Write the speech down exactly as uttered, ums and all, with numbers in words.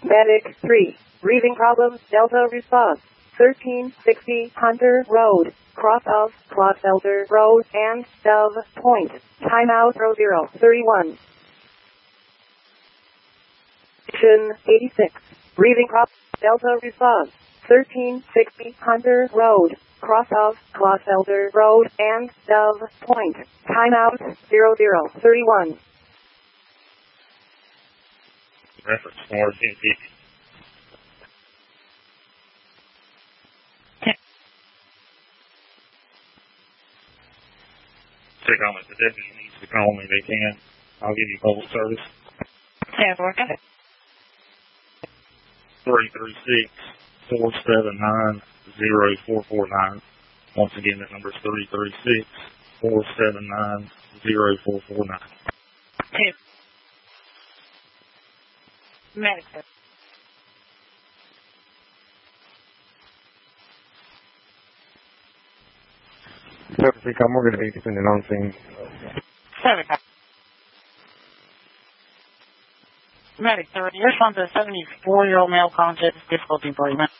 Medic three. Breathing problems. Delta response. thirteen sixty Hunter Road. Cross of Clotfelder Road and Dove Point. Timeout zero zero thirty-one. Station eighty-six. Breathing problems. Delta response. thirteen sixty Hunter Road. Cross of Clotfelder Road and Dove Point. Timeout zero zero thirty-one. Reference four fifty. Check on if the deputy needs to call me, they can. I'll give you public service. Yeah, working. three three six, four seven nine, zero four four nine. Once again, that number is three three six, four seven nine, zero four four nine. Two. Medic. Service come, we're going to be depending on scene. Seven. Medic three. Response to a seventy-four-year-old male conscious difficulty breathing.